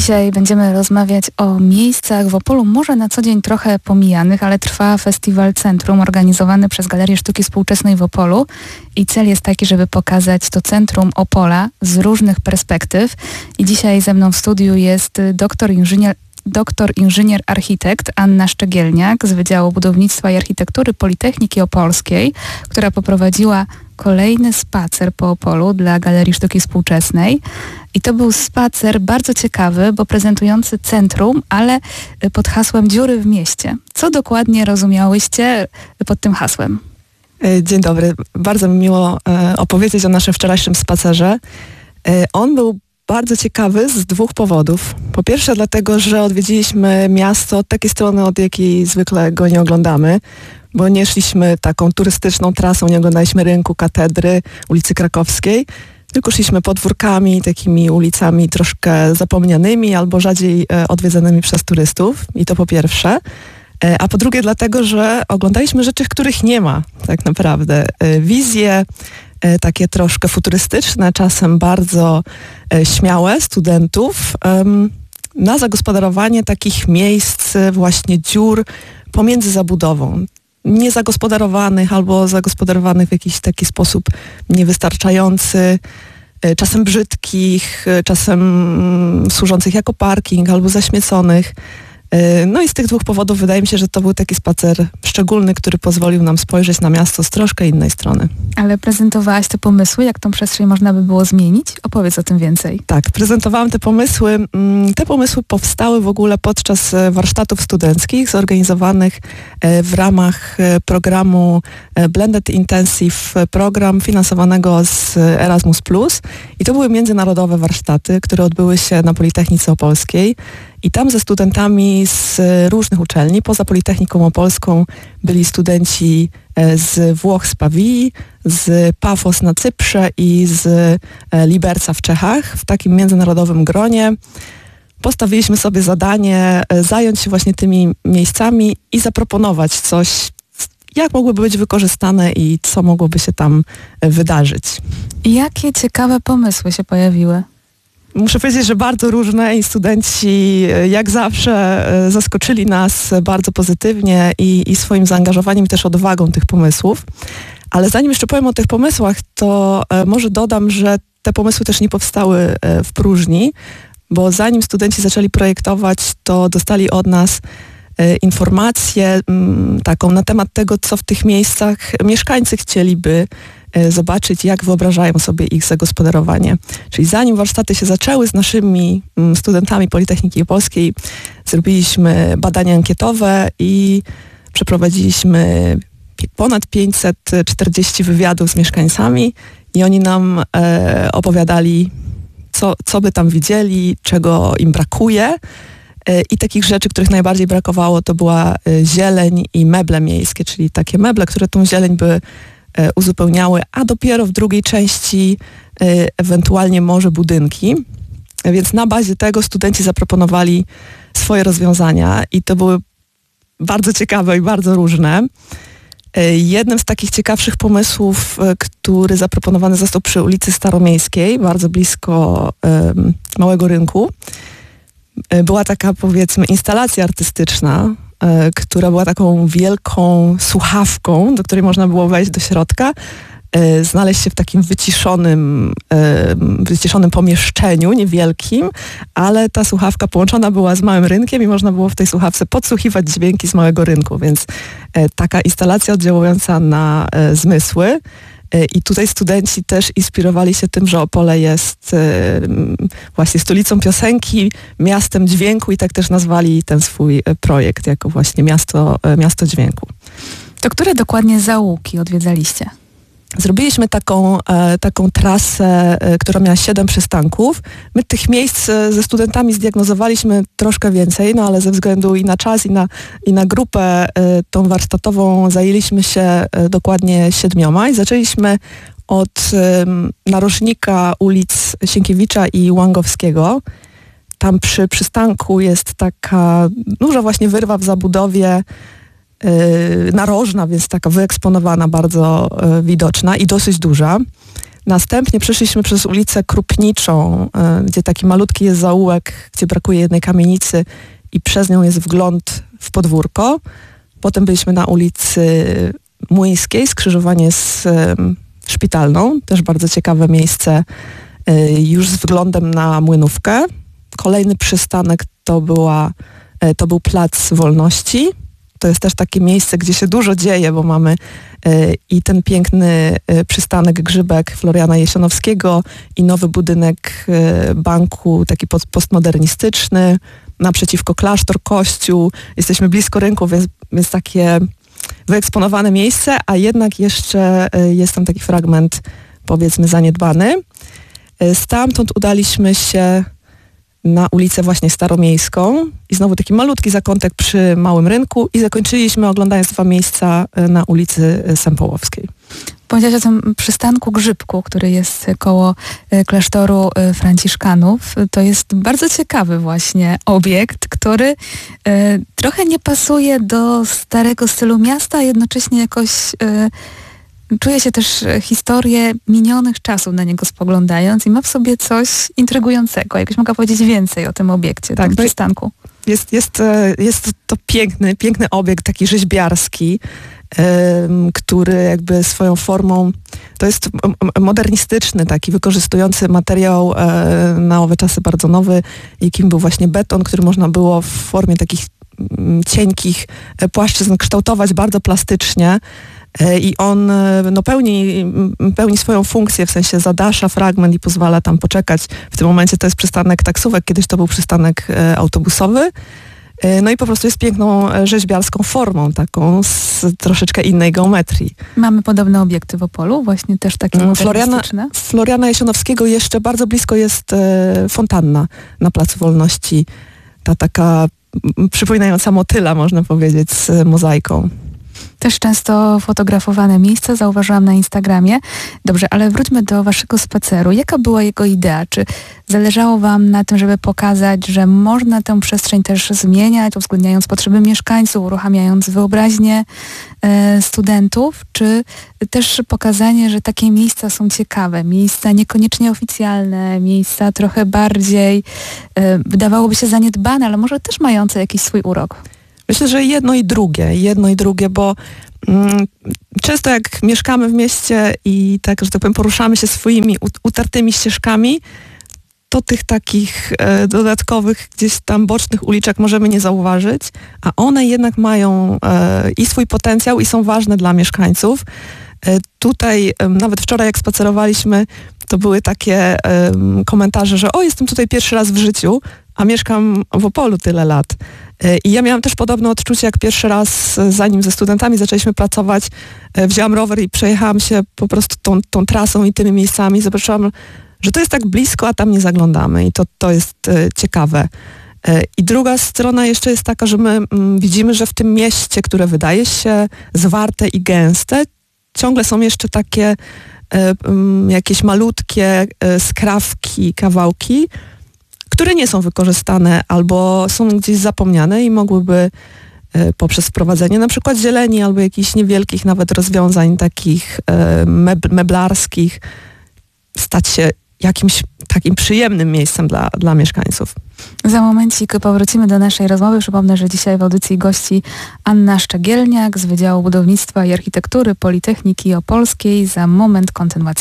Dzisiaj będziemy rozmawiać o miejscach w Opolu, może na co dzień trochę pomijanych, ale trwa Festiwal Centrum organizowany przez Galerię Sztuki Współczesnej w Opolu i cel jest taki, żeby pokazać to centrum Opola z różnych perspektyw. I dzisiaj ze mną w studiu jest doktor inżynier architekt Anna Szczegielniak z Wydziału Budownictwa i Architektury Politechniki Opolskiej, która poprowadziła kolejny spacer po Opolu dla Galerii Sztuki Współczesnej. I to był spacer bardzo ciekawy, bo prezentujący centrum, ale pod hasłem Dziury w mieście. Co dokładnie rozumiałyście pod tym hasłem? Dzień dobry. Bardzo mi miło opowiedzieć o naszym wczorajszym spacerze. On był bardzo ciekawy z dwóch powodów. Po pierwsze dlatego, że odwiedziliśmy miasto od takiej strony, od jakiej zwykle go nie oglądamy, bo nie szliśmy taką turystyczną trasą, nie oglądaliśmy rynku, katedry, ulicy Krakowskiej, tylko szliśmy podwórkami, takimi ulicami troszkę zapomnianymi albo rzadziej odwiedzanymi przez turystów. I to po pierwsze. A po drugie dlatego, że oglądaliśmy rzeczy, których nie ma tak naprawdę. Wizje takie troszkę futurystyczne, czasem bardzo śmiałe studentów na zagospodarowanie takich miejsc, właśnie dziur pomiędzy zabudową. Niezagospodarowanych albo zagospodarowanych w jakiś taki sposób niewystarczający, czasem brzydkich, czasem służących jako parking albo zaśmieconych. No i z tych dwóch powodów wydaje mi się, że to był taki spacer szczególny, który pozwolił nam spojrzeć na miasto z troszkę innej strony. Ale prezentowałaś te pomysły, jak tą przestrzeń można by było zmienić? Opowiedz o tym więcej. Tak, prezentowałam te pomysły. Te pomysły powstały w ogóle podczas warsztatów studenckich zorganizowanych w ramach programu Blended Intensive, program finansowanego z Erasmus+. I to były międzynarodowe warsztaty, które odbyły się na Politechnice Opolskiej. I tam ze studentami z różnych uczelni, poza Politechniką Opolską byli studenci z Włoch, z Pawii, z Pafos na Cyprze i z Liberca w Czechach. W takim międzynarodowym gronie postawiliśmy sobie zadanie zająć się właśnie tymi miejscami i zaproponować coś, jak mogłyby być wykorzystane i co mogłoby się tam wydarzyć. Jakie ciekawe pomysły się pojawiły? Muszę powiedzieć, że bardzo różne i studenci jak zawsze zaskoczyli nas bardzo pozytywnie i swoim zaangażowaniem i też odwagą tych pomysłów. Ale zanim jeszcze powiem o tych pomysłach, to może dodam, że te pomysły też nie powstały w próżni, bo zanim studenci zaczęli projektować, to dostali od nas informację taką na temat tego, co w tych miejscach mieszkańcy chcieliby zobaczyć, jak wyobrażają sobie ich zagospodarowanie. Czyli zanim warsztaty się zaczęły z naszymi studentami Politechniki Opolskiej, zrobiliśmy badania ankietowe i przeprowadziliśmy ponad 540 wywiadów z mieszkańcami i oni nam opowiadali, co by tam widzieli, czego im brakuje. I takich rzeczy, których najbardziej brakowało, to była zieleń i meble miejskie, czyli takie meble, które tą zieleń by uzupełniały, a dopiero w drugiej części ewentualnie może budynki. Więc na bazie tego studenci zaproponowali swoje rozwiązania i to były bardzo ciekawe i bardzo różne. Jednym z takich ciekawszych pomysłów, który zaproponowany został przy ulicy Staromiejskiej, bardzo blisko Małego Rynku, była taka, powiedzmy, instalacja artystyczna, która była taką wielką słuchawką, do której można było wejść do środka, znaleźć się w takim wyciszonym pomieszczeniu, niewielkim, ale ta słuchawka połączona była z Małym Rynkiem i można było w tej słuchawce podsłuchiwać dźwięki z Małego Rynku, więc taka instalacja oddziałująca na zmysły. I tutaj studenci też inspirowali się tym, że Opole jest właśnie stolicą piosenki, miastem dźwięku i tak też nazwali ten swój projekt jako właśnie miasto dźwięku. To które dokładnie zaułki odwiedzaliście? Zrobiliśmy taką trasę, która miała 7 przystanków. My tych miejsc ze studentami zdiagnozowaliśmy troszkę więcej, no ale ze względu i na czas, i na grupę tą warsztatową zajęliśmy się dokładnie 7 i zaczęliśmy od narożnika ulic Sienkiewicza i Łangowskiego. Tam przy przystanku jest taka duża właśnie wyrwa w zabudowie, narożna, więc taka wyeksponowana, bardzo widoczna i dosyć duża. Następnie przeszliśmy przez ulicę Krupniczą, gdzie taki malutki jest zaułek, gdzie brakuje jednej kamienicy i przez nią jest wgląd w podwórko. Potem byliśmy na ulicy Młyńskiej, skrzyżowanie z Szpitalną, też bardzo ciekawe miejsce, już z wglądem na Młynówkę. Kolejny przystanek to był Plac Wolności. To jest też takie miejsce, gdzie się dużo dzieje, bo mamy i ten piękny przystanek Grzybek Floriana Jesionowskiego i nowy budynek banku, taki postmodernistyczny, naprzeciwko klasztor, kościół. Jesteśmy blisko rynku, więc takie wyeksponowane miejsce, a jednak jeszcze jest tam taki fragment, powiedzmy, zaniedbany. Stamtąd udaliśmy się na ulicę właśnie Staromiejską i znowu taki malutki zakątek przy Małym Rynku i zakończyliśmy oglądając 2 miejsca na ulicy Sempołowskiej. Powiedziałaś o tym przystanku Grzybku, który jest koło klasztoru Franciszkanów. To jest bardzo ciekawy właśnie obiekt, który trochę nie pasuje do starego stylu miasta, a jednocześnie jakoś czuje się też historię minionych czasów na niego spoglądając i ma w sobie coś intrygującego. Jakbyś mogła powiedzieć więcej o tym obiekcie, tym przystanku. Jest to piękny obiekt, taki rzeźbiarski, który jakby swoją formą, to jest modernistyczny, taki wykorzystujący materiał na owe czasy bardzo nowy, jakim był właśnie beton, który można było w formie takich cienkich płaszczyzn kształtować bardzo plastycznie. I on pełni swoją funkcję, w sensie zadasza fragment i pozwala tam poczekać. W tym momencie to jest przystanek taksówek, kiedyś to był przystanek autobusowy. No i po prostu jest piękną rzeźbiarską formą, taką z troszeczkę innej geometrii. Mamy podobne obiekty w Opolu, właśnie też takie modernistyczne. Floriana Jesionowskiego jeszcze bardzo blisko jest fontanna na Placu Wolności. Ta taka przypominająca motyla, można powiedzieć, z mozaiką. Też często fotografowane miejsca, zauważyłam na Instagramie. Dobrze, ale wróćmy do waszego spaceru. Jaka była jego idea? Czy zależało wam na tym, żeby pokazać, że można tę przestrzeń też zmieniać, uwzględniając potrzeby mieszkańców, uruchamiając wyobraźnię studentów? Czy też pokazanie, że takie miejsca są ciekawe, miejsca niekoniecznie oficjalne, miejsca trochę bardziej, wydawałoby się zaniedbane, ale może też mające jakiś swój urok? Myślę, że jedno i drugie, bo często jak mieszkamy w mieście i tak, że tak powiem, poruszamy się swoimi utartymi ścieżkami, to tych takich dodatkowych gdzieś tam bocznych uliczek możemy nie zauważyć, a one jednak mają i swój potencjał i są ważne dla mieszkańców. Tutaj nawet wczoraj jak spacerowaliśmy, to były takie komentarze, że jestem tutaj pierwszy raz w życiu, a mieszkam w Opolu tyle lat. I ja miałam też podobne odczucie, jak pierwszy raz, zanim ze studentami zaczęliśmy pracować, wzięłam rower i przejechałam się po prostu tą trasą i tymi miejscami. Zobaczyłam, że to jest tak blisko, a tam nie zaglądamy i to jest ciekawe. I druga strona jeszcze jest taka, że my widzimy, że w tym mieście, które wydaje się zwarte i gęste, ciągle są jeszcze takie jakieś malutkie skrawki, kawałki, które nie są wykorzystane albo są gdzieś zapomniane i mogłyby poprzez wprowadzenie na przykład zieleni albo jakichś niewielkich nawet rozwiązań takich meblarskich stać się jakimś takim przyjemnym miejscem dla mieszkańców. Za momencik powrócimy do naszej rozmowy. Przypomnę, że dzisiaj w audycji gości Anna Szczegielniak z Wydziału Budownictwa i Architektury Politechniki Opolskiej. Za moment kontynuacja.